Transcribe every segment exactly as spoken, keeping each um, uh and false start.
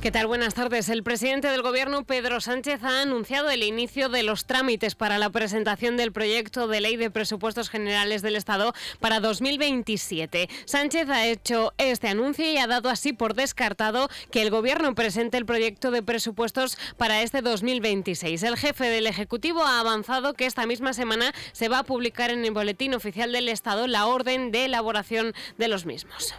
¿Qué tal? Buenas tardes. El presidente del Gobierno, Pedro Sánchez, ha anunciado el inicio de los trámites para la presentación del proyecto de ley de presupuestos generales del Estado para dos mil veintisiete. Sánchez ha hecho este anuncio y ha dado así por descartado que el Gobierno presente el proyecto de presupuestos para este dos mil veintiséis. El jefe del Ejecutivo ha avanzado que esta misma semana se va a publicar en el Boletín Oficial del Estado la orden de elaboración de los mismos.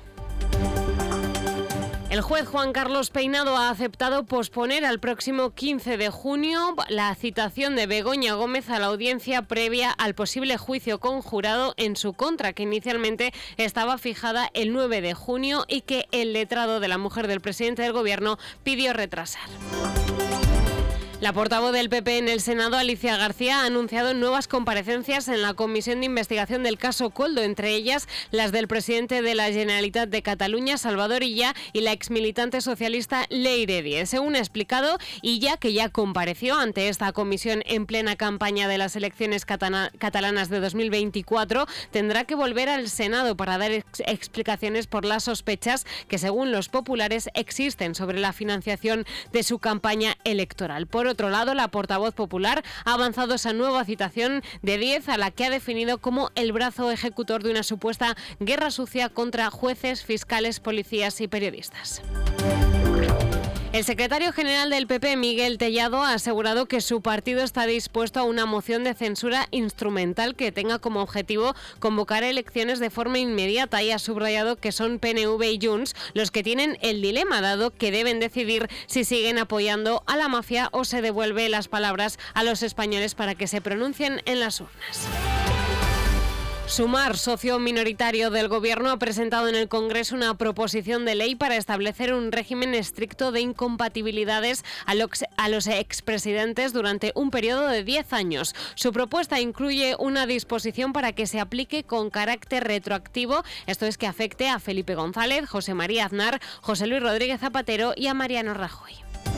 El juez Juan Carlos Peinado ha aceptado posponer al próximo quince de junio la citación de Begoña Gómez a la audiencia previa al posible juicio conjurado en su contra, que inicialmente estaba fijada el nueve de junio y que el letrado de la mujer del presidente del Gobierno pidió retrasar. La portavoz del P P en el Senado, Alicia García, ha anunciado nuevas comparecencias en la comisión de investigación del caso Koldo, entre ellas las del presidente de la Generalitat de Cataluña, Salvador Illa, y la exmilitante socialista Leire Diez. Según ha explicado Illa, que ya compareció ante esta comisión en plena campaña de las elecciones catana- catalanas de dos mil veinticuatro, tendrá que volver al Senado para dar ex- explicaciones por las sospechas que, según los populares, existen sobre la financiación de su campaña electoral. Por Por otro lado, la portavoz popular ha avanzado esa nueva citación de Diez, a la que ha definido como el brazo ejecutor de una supuesta guerra sucia contra jueces, fiscales, policías y periodistas. El secretario general del P P, Miguel Tellado, ha asegurado que su partido está dispuesto a una moción de censura instrumental que tenga como objetivo convocar elecciones de forma inmediata, y ha subrayado que son P N V y Junts los que tienen el dilema, dado que deben decidir si siguen apoyando a la mafia o se devuelve las palabras a los españoles para que se pronuncien en las urnas. Sumar, socio minoritario del Gobierno, ha presentado en el Congreso una proposición de ley para establecer un régimen estricto de incompatibilidades a los, a los expresidentes durante un periodo de diez años. Su propuesta incluye una disposición para que se aplique con carácter retroactivo, esto es, que afecte a Felipe González, José María Aznar, José Luis Rodríguez Zapatero y a Mariano Rajoy.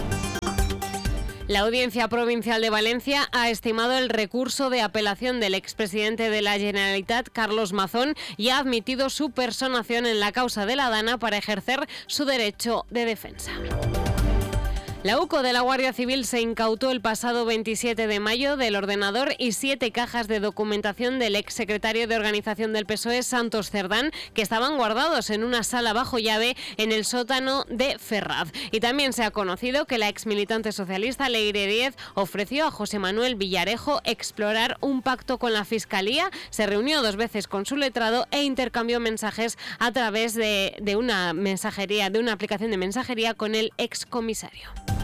La Audiencia Provincial de Valencia ha estimado el recurso de apelación del expresidente de la Generalitat, Carlos Mazón, y ha admitido su personación en la causa de la Dana para ejercer su derecho de defensa. La U C O de la Guardia Civil se incautó el pasado veintisiete de mayo del ordenador y siete cajas de documentación del exsecretario de Organización del P S O E, Santos Cerdán, que estaban guardados en una sala bajo llave en el sótano de Ferraz. Y también se ha conocido que la exmilitante socialista Leire Diez ofreció a José Manuel Villarejo explorar un pacto con la Fiscalía, se reunió dos veces con su letrado e intercambió mensajes a través de, de una mensajería, de una aplicación de mensajería con el excomisario.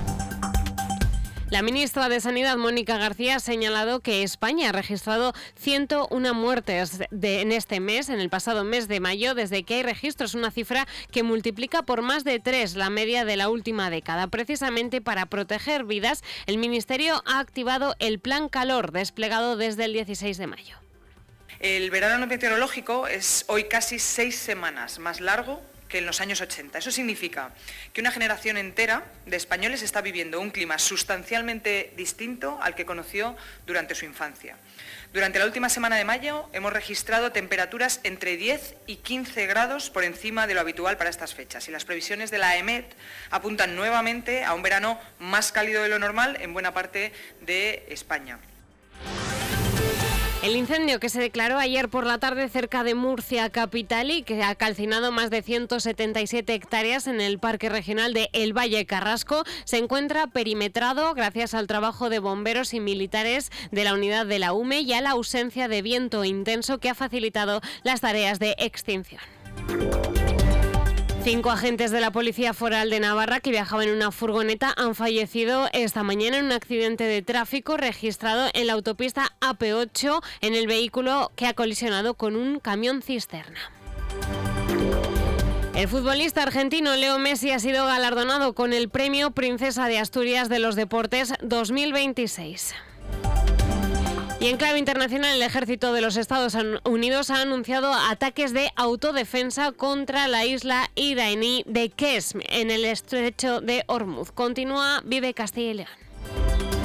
La ministra de Sanidad, Mónica García, ha señalado que España ha registrado ciento una muertes de, en este mes, en el pasado mes de mayo, desde que hay registros, una cifra que multiplica por más de tres la media de la última década. Precisamente para proteger vidas, el Ministerio ha activado el Plan Calor, desplegado desde el dieciséis de mayo. El verano meteorológico es hoy casi seis semanas más largo que en los años ochenta. Eso significa que una generación entera de españoles está viviendo un clima sustancialmente distinto al que conoció durante su infancia. Durante la última semana de mayo hemos registrado temperaturas entre diez y quince grados por encima de lo habitual para estas fechas, y las previsiones de la EMET apuntan nuevamente a un verano más cálido de lo normal en buena parte de España. El incendio que se declaró ayer por la tarde cerca de Murcia capital y que ha calcinado más de ciento setenta y siete hectáreas en el Parque Regional de El Valle Carrasco se encuentra perimetrado gracias al trabajo de bomberos y militares de la unidad de la U M E y a la ausencia de viento intenso que ha facilitado las tareas de extinción. Cinco agentes de la Policía Foral de Navarra que viajaban en una furgoneta han fallecido esta mañana en un accidente de tráfico registrado en la autopista A P ocho en el vehículo que ha colisionado con un camión cisterna. El futbolista argentino Leo Messi ha sido galardonado con el Premio Princesa de Asturias de los Deportes dos mil veintiséis. Y en clave internacional, el ejército de los Estados Unidos ha anunciado ataques de autodefensa contra la isla iraní de Qeshm en el estrecho de Hormuz. Continúa Vive Castilla y León.